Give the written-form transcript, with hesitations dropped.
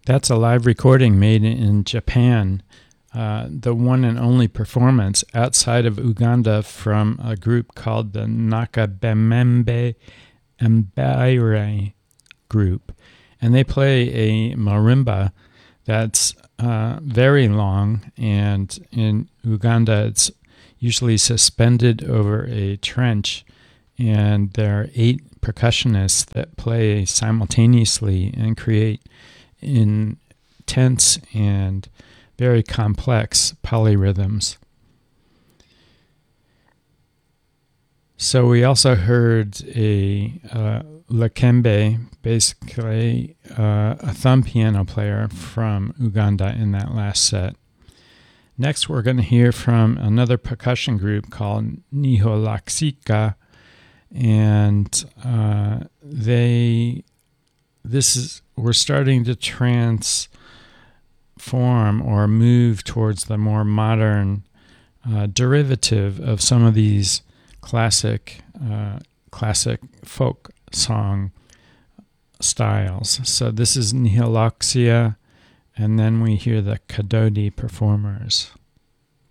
That's a live recording made in Japan, the one and only performance outside of Uganda from a group called the Nakabembe Mbaire group. And they play a marimba that's very long, and in Uganda it's usually suspended over a trench, and there are 8 percussionists that play simultaneously and create intense and very complex polyrhythms. So we also heard a Lakembe, basically a thumb piano player from Uganda in that last set. Next we're going to hear from another percussion group called Niholaxika, and we're starting to transform or move towards the more modern derivative of some of these classic folk song styles. So this is Niholaxia, and then we hear the Kadodi Performers.